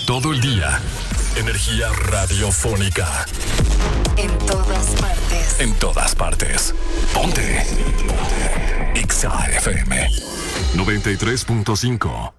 todo el día. Energía radiofónica. En todas partes. En todas partes. Ponte. Exa FM 93.5.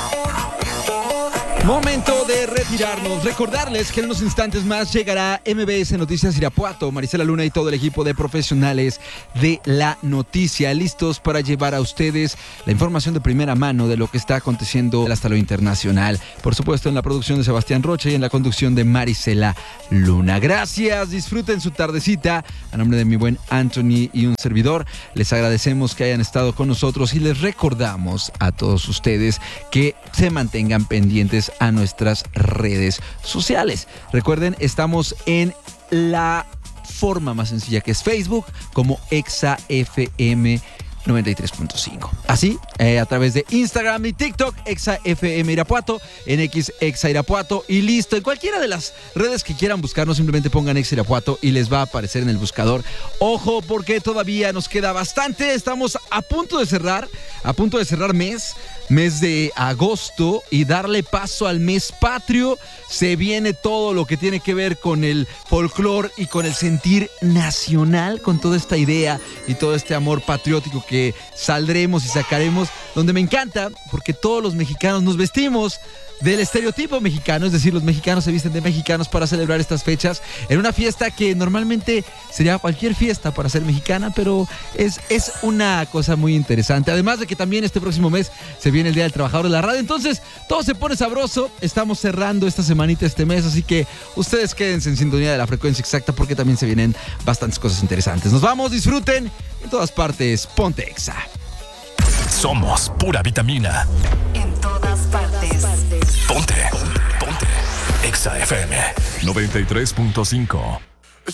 Momento de retirarnos. Recordarles que en unos instantes más llegará MBS Noticias Irapuato, Marisela Luna y todo el equipo de profesionales de la noticia, listos para llevar a ustedes la información de primera mano de lo que está aconteciendo hasta lo internacional. Por supuesto, en la producción de Sebastián Rocha y en la conducción de Marisela Luna. Gracias, disfruten su tardecita. A nombre de mi buen Anthony y un servidor, les agradecemos que hayan estado con nosotros y les recordamos a todos ustedes que se mantengan pendientes a nuestras redes sociales. Recuerden, estamos en la forma más sencilla que es Facebook como Exa FM 93.5. Así, a través de Instagram y TikTok, Exa FM Irapuato, en X Exa Irapuato y listo. En cualquiera de las redes que quieran buscarnos, simplemente pongan Exa Irapuato y les va a aparecer en el buscador. Ojo, porque todavía nos queda bastante. Estamos a punto de cerrar mes de agosto y darle paso al mes patrio. Se viene todo lo que tiene que ver con el folclore y con el sentir nacional, con toda esta idea y todo este amor patriótico que saldremos y sacaremos, donde me encanta porque todos los mexicanos nos vestimos del estereotipo mexicano, es decir, los mexicanos se visten de mexicanos para celebrar estas fechas en una fiesta que normalmente sería cualquier fiesta para ser mexicana, pero es una cosa muy interesante. Además de que también este próximo mes se viene el Día del Trabajador de la Radio, entonces todo se pone sabroso. Estamos cerrando esta semanita, este mes, así que ustedes quédense en sintonía de la frecuencia exacta porque también se vienen bastantes cosas interesantes. Nos vamos, disfruten en todas partes. Ponte Exa. Somos pura vitamina. En todas partes. Ponte. Exa FM 93.5.